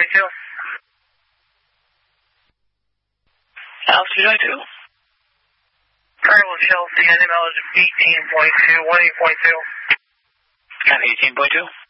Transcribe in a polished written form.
Altitude I2. Variable Chelsea, NML is 18.2, 18.2. Got 18.2.